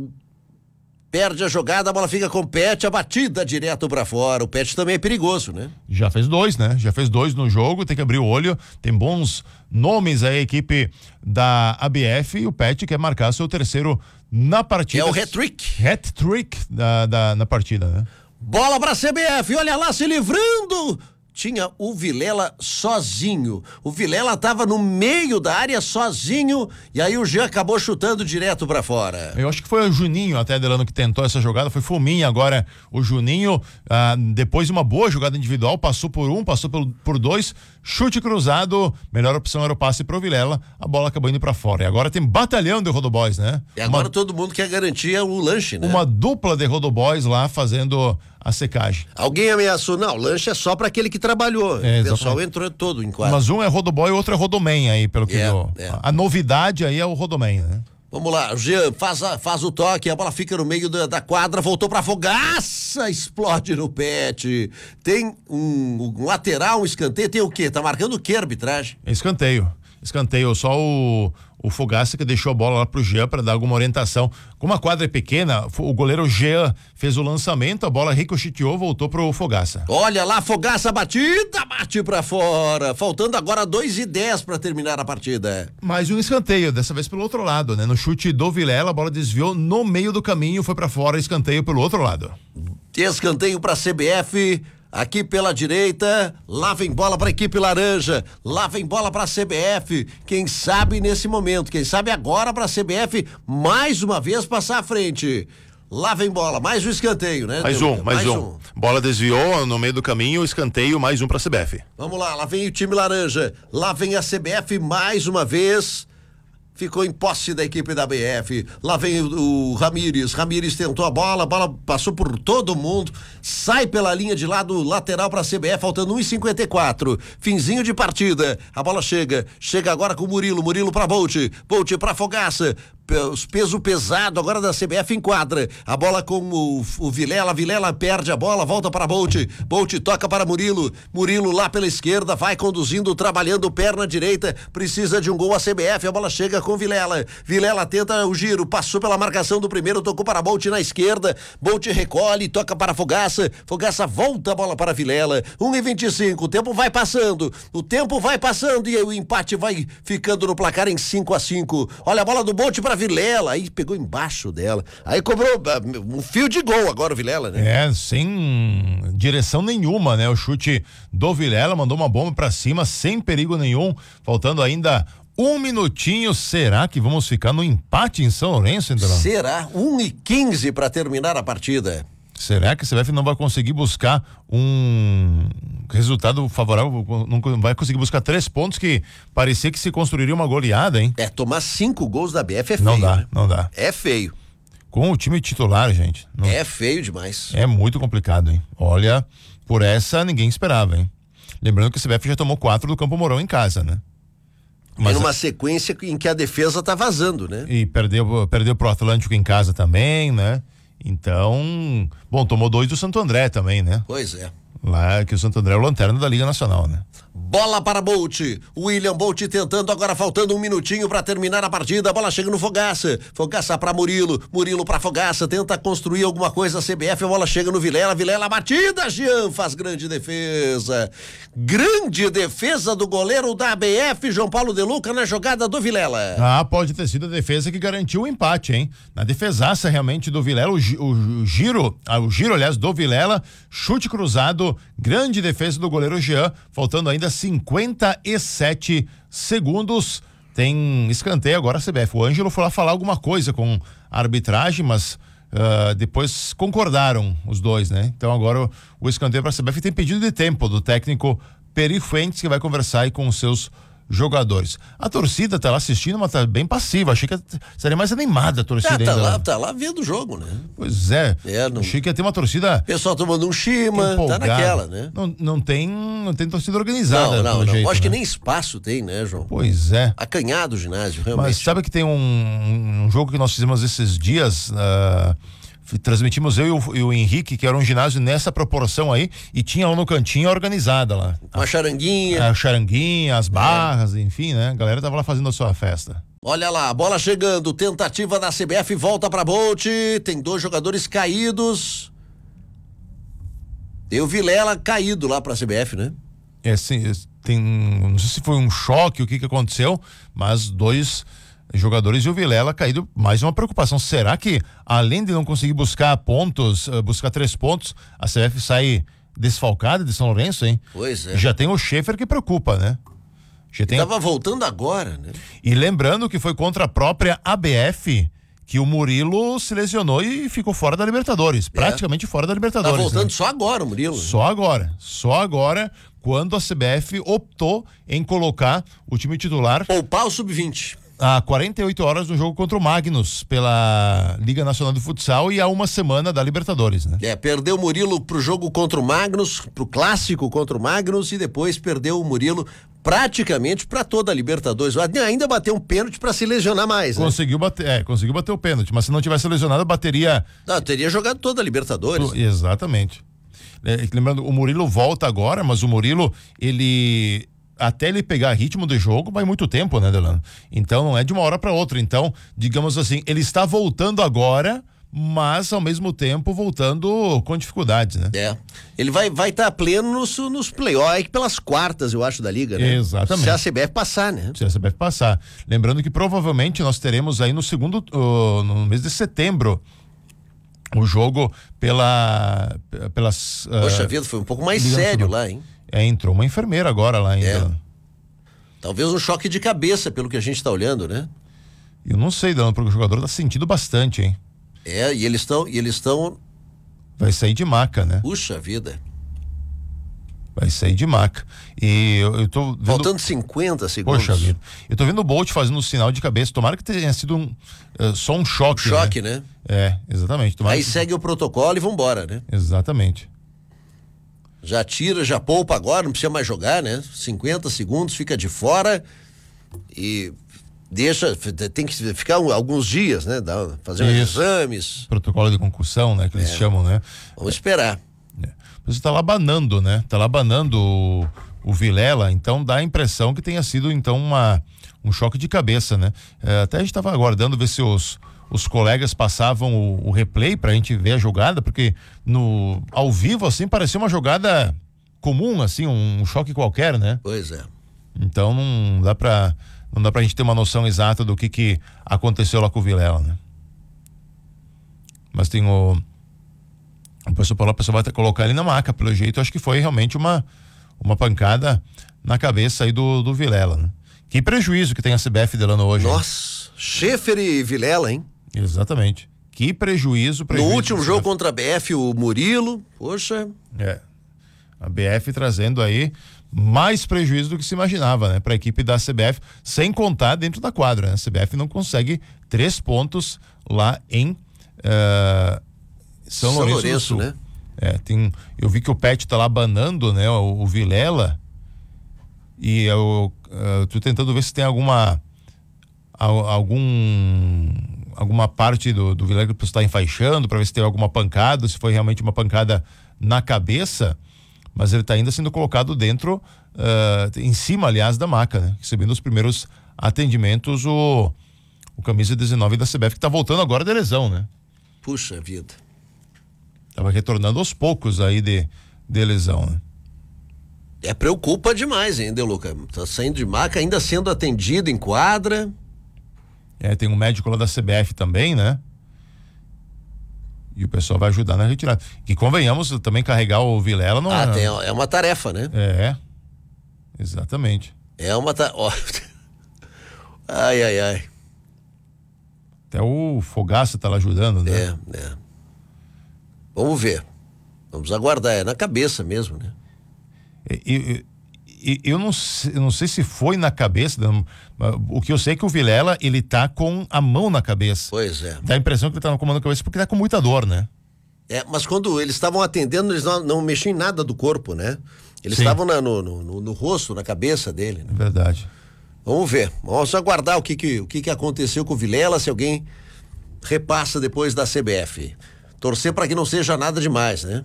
perde a jogada, a bola fica com o Pet, a batida direto pra fora. O Pet também é perigoso, né? Já fez dois, né? Já fez dois no jogo, tem que abrir o olho, tem bons nomes aí, a equipe da A B F, e o Pet quer marcar seu terceiro na partida. É o hat-trick. Hat-trick da, da, na partida, né? Bola pra C B F, olha lá, se livrando. Tinha o Vilela sozinho. O Vilela tava no meio da área sozinho e aí o Jean acabou chutando direto pra fora. Eu acho que foi o Juninho até, Delano, que tentou essa jogada, foi Fominha. Agora o Juninho, ah, depois de uma boa jogada individual, passou por um, passou por, por dois, chute cruzado, melhor opção era o passe pro Vilela, a bola acabou indo pra fora. E agora tem batalhão de Rodoboys, né? E agora uma, todo mundo quer garantir o lanche, né? Uma dupla de Rodoboys lá fazendo a secagem. Alguém ameaçou, não, o lanche é só pra aquele que trabalhou. É, o pessoal entrou todo em quadro. Mas um é Rodoboy e o outro é Rodoman aí, pelo que é, eu... é. A novidade aí é o Rodoman, né? Vamos lá, o Jean faz, a, faz o toque, a bola fica no meio da, da quadra, voltou pra Fogaça, explode no Pet. Tem um, um lateral, um escanteio, tem o quê? Tá marcando o quê, arbitragem? Escanteio. Escanteio, só o, o Fogaça que deixou a bola lá pro Jean para dar alguma orientação. Como a quadra é pequena, o goleiro Jean fez o lançamento, a bola ricocheteou, voltou pro Fogaça. Olha lá, Fogaça, batida, bate pra fora. Faltando agora dois e dez para terminar a partida. Mais um escanteio, dessa vez pelo outro lado, né? No chute do Vilela, a bola desviou no meio do caminho, foi para fora, escanteio pelo outro lado. Escanteio pra C B F. Aqui pela direita, lá vem bola para a equipe laranja, lá vem bola para a C B F. Quem sabe nesse momento, quem sabe agora para a C B F mais uma vez passar à frente. Lá vem bola, mais um escanteio, né? Mais um, mais, mais um. um. Bola desviou no meio do caminho, escanteio, mais um para a C B F. Vamos lá, lá vem o time laranja, lá vem a C B F mais uma vez. Ficou em posse da equipe da B F. Lá vem o, o Ramires. Ramires tentou a bola, a bola passou por todo mundo, sai pela linha de lado lateral para a C B F, faltando um e cinquenta e quatro. Finzinho de partida. A bola chega, chega agora com o Murilo. Murilo para Bolt, Bolt para Fogaça. Peso pesado agora da C B F em quadra. A bola com o, o Vilela. Vilela perde a bola, volta para Bolt. Bolt toca para Murilo. Murilo lá pela esquerda, vai conduzindo, trabalhando perna direita. Precisa de um gol a C B F. A bola chega com Vilela. Vilela tenta o giro, passou pela marcação do primeiro, tocou para Bolt na esquerda. Bolt recolhe, toca para Fogaça. Fogaça volta a bola para Vilela. um e vinte e cinco. O tempo vai passando. O tempo vai passando e o empate vai ficando no placar em cinco a cinco. Olha a bola do Bolt para Vilela, aí pegou embaixo dela, aí cobrou uh, um fio de gol agora o Vilela, né? É, sem direção nenhuma, né? O chute do Vilela mandou uma bomba pra cima, sem perigo nenhum, faltando ainda um minutinho. Será que vamos ficar no empate em São Lourenço, então? Será? um e quinze para terminar a partida. Será que a C B F não vai conseguir buscar um resultado favorável, não vai conseguir buscar três pontos que parecia que se construiria uma goleada, hein? É, tomar cinco gols da B F é feio. Não dá, né? não dá. É feio. Com o time titular, gente. Não... É feio demais. É muito complicado, hein? Olha, por essa ninguém esperava, hein? Lembrando que a C B F já tomou quatro do Campo Mourão em casa, né? Mas é numa sequência em que a defesa tá vazando, né? E perdeu, perdeu pro Atlântico em casa também, né? Então, bom, tomou dois do Santo André também, né? Pois é. Lá que o Santo André é o lanterna da Liga Nacional, né? Bola para Bolt, William Bolt tentando, agora faltando um minutinho para terminar a partida, a bola chega no Fogaça, Fogaça para Murilo, Murilo para Fogaça, tenta construir alguma coisa, a C B F, a bola chega no Vilela, Vilela batida, Jean faz grande defesa, grande defesa do goleiro da A B F, João Paulo De Luca na jogada do Vilela. Ah, pode ter sido a defesa que garantiu o empate, hein? Na defesaça realmente do Vilela, o, o, o giro, ah, o giro, aliás, do Vilela, chute cruzado, grande defesa do goleiro Jean, faltando ainda cinquenta e sete segundos, tem escanteio agora a C B F. O Ângelo foi lá falar alguma coisa com a arbitragem, mas uh, depois concordaram os dois, né? Então agora o, o escanteio para a C B F tem pedido de tempo do técnico Peri Fuentes, que vai conversar aí com os seus jogadores. A torcida tá lá assistindo, mas tá bem passiva. Achei que seria mais animada a torcida. Ah, tá ainda. lá, tá lá vendo o jogo, né? Pois é. é não... Achei que ia ter uma torcida. Pessoal tomando um chima, tá naquela, né? Não, não tem, não tem torcida organizada. Não, não, não. Jeito, Acho né? que nem espaço tem, né, João? Pois é. Acanhado o ginásio, realmente. Mas sabe que tem um, um jogo que nós fizemos esses dias. Uh, Transmitimos eu e o, e o Henrique, que era um ginásio nessa proporção aí, e tinha lá no cantinho organizada lá. Uma a, charanguinha. A charanguinha, as barras, é. enfim, né? A galera tava lá fazendo a sua festa. Olha lá, bola chegando, tentativa da C B F, volta pra Bolt, tem dois jogadores caídos. Tem o Vilela caído lá pra C B F, né? É, sim, tem, não sei se foi um choque, o que que aconteceu, mas dois jogadores e o Vilela caído, mais uma preocupação. Será que, além de não conseguir buscar pontos, uh, buscar três pontos, a C B F sai desfalcada de São Lourenço, hein? Pois é. Já tem o Schaefer que preocupa, né? Já tem... Tava voltando agora, né? E lembrando que foi contra a própria A B F que o Murilo se lesionou e ficou fora da Libertadores, é. praticamente fora da Libertadores. Tá voltando, né? Só agora o Murilo. Só agora, só agora, quando a C B F optou em colocar o time titular. Poupar o sub vinte. Há quarenta e oito horas no jogo contra o Magnus pela Liga Nacional de Futsal e há uma semana da Libertadores, né? É, perdeu o Murilo pro jogo contra o Magnus, pro clássico contra o Magnus, e depois perdeu o Murilo praticamente para toda a Libertadores. Ainda bateu um pênalti para se lesionar mais, né? Conseguiu bater, é, conseguiu bater o pênalti, mas se não tivesse lesionado, bateria. Não, teria jogado toda a Libertadores. Exatamente. É, lembrando, o Murilo volta agora, mas o Murilo, ele até ele pegar ritmo de jogo vai muito tempo, né, Delano? Então não é de uma hora para outra. Então, digamos assim, ele está voltando agora, mas ao mesmo tempo voltando com dificuldades, né? É. Ele vai vai estar tá pleno nos, nos playoffs, pelas quartas, eu acho, da Liga, né? Exatamente. Se a C B F passar, né? Se a C B F passar. Lembrando que provavelmente nós teremos aí no segundo, uh, no mês de setembro, o jogo pela pelas. Uh, Poxa vida, foi um pouco mais Liga sério Nacional. lá, hein? É, entrou uma enfermeira agora lá ainda. É. Talvez um choque de cabeça, pelo que a gente tá olhando, né? Eu não sei, Delano, porque o jogador tá sentindo bastante, hein? É, e eles estão, e eles estão. Vai sair de maca, né? Puxa vida. Vai sair de maca. E eu, eu tô vendo... Faltando cinquenta segundos. Poxa vida. Eu tô vendo o Bolt fazendo um sinal de cabeça. Tomara que tenha sido um, uh, só um choque. Choque, né? né? É, exatamente. Tomara Aí que... segue o protocolo e vambora, né? Exatamente. Já tira, já poupa agora, não precisa mais jogar, né? cinquenta segundos, fica de fora e deixa, tem que ficar alguns dias, né? Dá, fazer uns exames. Protocolo de concussão, né? Que eles é. chamam, né? Vamos esperar. É. Você tá lá banando, né? Tá lá banando o, o Vilela, então dá a impressão que tenha sido, então, uma, um choque de cabeça, né? É, até a gente tava aguardando ver se os os colegas passavam o, o replay pra gente ver a jogada, porque no ao vivo, assim, parecia uma jogada comum, assim, um, um choque qualquer, né? Pois é. Então não dá pra, não dá pra gente ter uma noção exata do que que aconteceu lá com o Vilela, né? Mas tem o o pessoal, o pessoal vai ter que colocar ele na maca, pelo jeito, acho que foi realmente uma uma pancada na cabeça aí do, do Vilela, né? Que prejuízo que tem a C B F, Delano, hoje. Nossa, Schaefer e Vilela, hein? Exatamente. Que prejuízo, prejuízo. No último jogo contra a B F, o Murilo, poxa. É. A B F trazendo aí mais prejuízo do que se imaginava, né? Para a equipe da C B F, sem contar dentro da quadra, né? A C B F não consegue três pontos lá em uh, São, São Lourenço, Lourenço do Sul. Né? É, tem, eu vi que o Pet tá lá banando, né? O, o Vilela, e eu uh, tô tentando ver se tem alguma algum alguma parte do, do Vilela que você está enfaixando para ver se tem alguma pancada, se foi realmente uma pancada na cabeça, mas ele está ainda sendo colocado dentro uh, em cima, aliás, da maca, né? Recebendo os primeiros atendimentos, o, o camisa dezenove da C B F, que tá voltando agora de lesão, né? Puxa vida. Tava retornando aos poucos aí de, de lesão, né? É, preocupa demais, hein, Deluca? Tá saindo de maca, ainda sendo atendido em quadra. É, tem um médico lá da C B F também, né? E o pessoal vai ajudar na retirada. Que convenhamos, também carregar o Vilela não ah, é. Tem, é uma tarefa, né? É, exatamente. É uma tarefa. Ai, ai, ai. Até o Fogaça tá lá ajudando, né? É, é. Vamos ver. Vamos aguardar. É na cabeça mesmo, né? E, e, eu, não sei, eu não sei se foi na cabeça, não, o que eu sei é que o Vilela, ele tá com a mão na cabeça. Pois é. Dá a impressão que ele tá no comando da cabeça porque tá com muita dor, né? É, mas quando eles estavam atendendo, eles não, não mexiam em nada do corpo, né? Eles estavam no, no, no, no rosto, na cabeça dele. Né? É verdade. Vamos ver. Vamos aguardar o que que, o que que aconteceu com o Vilela, se alguém repassa depois da C B F. Torcer para que não seja nada demais, né?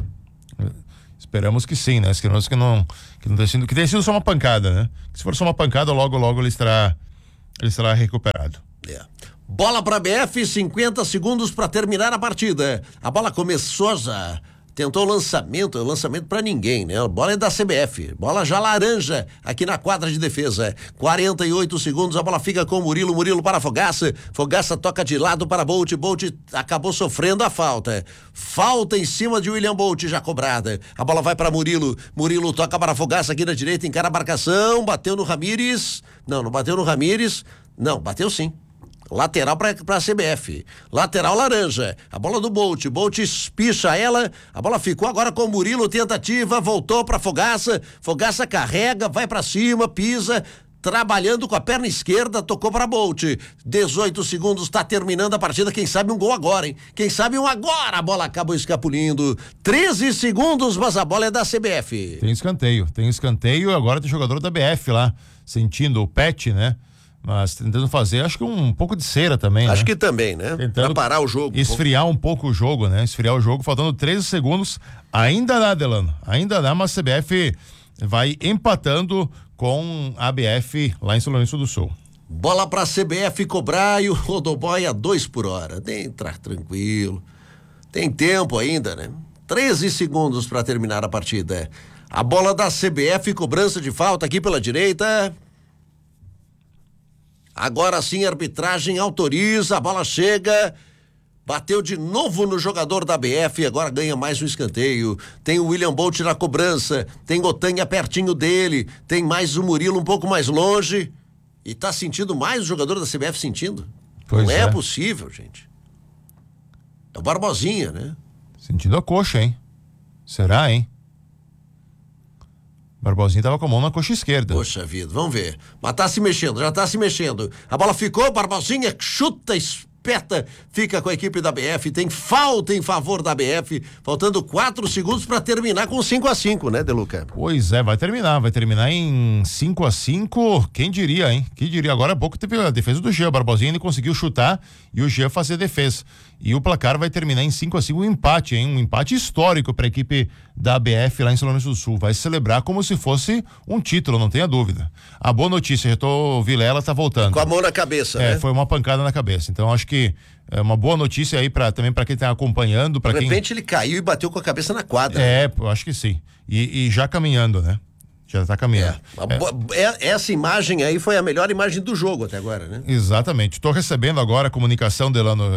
Esperamos que sim, né? Esperamos que não, que não tenha sido, que tenha sido só uma pancada, né? Que se for só uma pancada, logo, logo ele estará, ele estará recuperado. É. Bola para a B F, cinquenta segundos para terminar a partida. A bola começou já. Tentou o lançamento, o lançamento pra ninguém, né? A bola é da C B F, bola já laranja aqui na quadra de defesa. quarenta e oito segundos, a bola fica com o Murilo, Murilo para Fogaça, Fogaça toca de lado para Bolt, Bolt acabou sofrendo a falta. Falta em cima de William Bolt, já cobrada. A bola vai para Murilo, Murilo toca para Fogaça aqui na direita, encara a marcação, bateu no Ramires. Não, não bateu no Ramires. Não, bateu sim. Lateral para a C B F. Lateral laranja. A bola do Bolt. Bolt espicha ela. A bola ficou agora com o Murilo. Tentativa. Voltou para Fogaça. Fogaça carrega. Vai para cima. Pisa. Trabalhando com a perna esquerda. Tocou para Bolt. dezoito segundos. Está terminando a partida. Quem sabe um gol agora, hein? Quem sabe um agora. A bola acabou escapulindo. treze segundos, mas a bola é da C B F. Tem escanteio. Tem escanteio. Agora tem jogador da B F lá. Sentindo o pet, né? Mas tentando fazer, acho que um pouco de cera também, Acho né? que também, né? Tentando pra parar o jogo. Esfriar um pouco o jogo, né? Esfriar o jogo, faltando treze segundos. Ainda dá, Delano. Ainda dá, mas a C B F vai empatando com a B F lá em São Lourenço do Sul. Bola pra C B F cobrar e o Rodoboy a dois por hora. Tem entrar tranquilo. Tem tempo ainda, né? treze segundos pra terminar a partida. A bola da C B F, cobrança de falta aqui pela direita. Agora sim a arbitragem autoriza, a bola chega, bateu de novo no jogador da B F, agora ganha mais um escanteio. Tem o William Bolt na cobrança, tem Otanha pertinho dele, tem mais o Murilo um pouco mais longe. E tá sentindo mais o jogador da C B F sentindo? Pois Não é, é possível, gente. É o Barbosinha, né? Sentindo a coxa, hein? Será, hein? Barbosinha tava com a mão na coxa esquerda. Poxa vida, vamos ver. Mas tá se mexendo, já tá se mexendo. A bola ficou, Barbosinha chuta, espeta, fica com a equipe da B F. Tem falta em favor da B F, faltando quatro segundos para terminar com cinco a cinco, né, Deluca? Pois é, vai terminar, vai terminar em cinco a cinco. Quem diria, hein? Quem diria? Agora há pouco teve a defesa do Jean. O Barbosinha ele conseguiu chutar e o Jean fazer defesa. E o placar vai terminar em cinco a cinco, um empate, hein? Um empate histórico para a equipe da B F lá em São Lourenço do Sul. Vai celebrar como se fosse um título, não tenha dúvida. A boa notícia, já tô, o Vilela tá voltando. Com a mão na cabeça, é, né? Foi uma pancada na cabeça. Então acho que é uma boa notícia aí para também para quem tá acompanhando, para De quem... repente ele caiu e bateu com a cabeça na quadra. É, eu acho que sim. E, e já caminhando, né? Já tá caminhando. É. É. Essa imagem aí foi a melhor imagem do jogo até agora, né? Exatamente. Estou recebendo agora a comunicação de lá no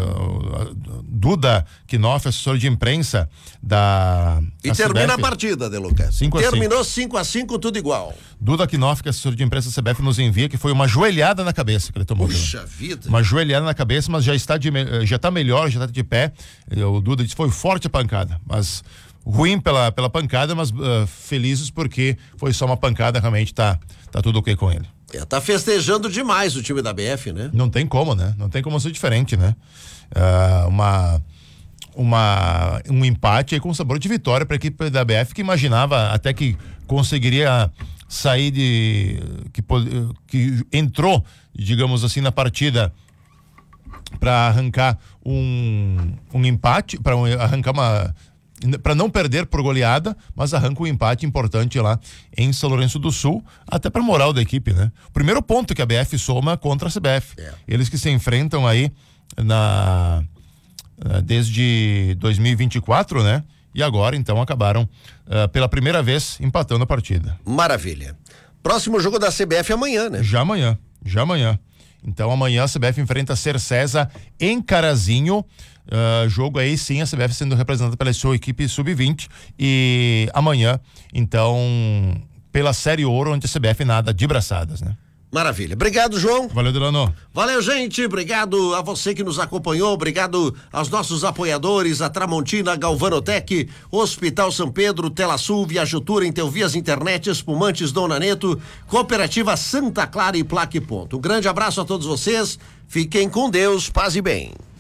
Duda Kinoff, assessor de imprensa da E da termina C B F. A partida, Deluca. Terminou cinco a cinco, tudo igual. Duda Kinoff, que é assessor de imprensa da C B F, nos envia que foi uma joelhada na cabeça que ele tomou. Puxa vida. Uma joelhada na cabeça, mas já está de, já tá melhor, já está de pé. O Duda disse que foi forte a pancada, mas ruim pela, pela pancada, mas uh, felizes porque foi só uma pancada, realmente tá, tá tudo ok com ele. É, tá festejando demais o time da B F, né? Não tem como, né? Não tem como ser diferente, né? Uh, uma, uma, um empate aí com sabor de vitória para a equipe da B F, que imaginava até que conseguiria sair de... que, que entrou, digamos assim, na partida para arrancar um, um empate, para arrancar uma... para não perder por goleada, mas arranca um empate importante lá em São Lourenço do Sul, até para moral da equipe, né? Primeiro ponto que a B F soma contra a C B F. É. Eles que se enfrentam aí na desde dois mil e vinte e quatro, né? E agora então acabaram uh, pela primeira vez empatando a partida. Maravilha. Próximo jogo da C B F amanhã, né? Já amanhã, já amanhã. Então amanhã a C B F enfrenta a Cercesa em Carazinho. Uh, jogo aí sim, a C B F sendo representada pela sua equipe sub vinte. E amanhã, então, pela Série Ouro, onde a C B F nada de braçadas, né? Maravilha. Obrigado, João. Valeu, Delano. Valeu, gente. Obrigado a você que nos acompanhou. Obrigado aos nossos apoiadores, a Tramontina, Galvanotec, Hospital São Pedro, Telasul, Viajutura, Intelvias Internet, Espumantes Dona Neto, Cooperativa Santa Clara e Plaque Ponto. Um grande abraço a todos vocês. Fiquem com Deus. Paz e bem.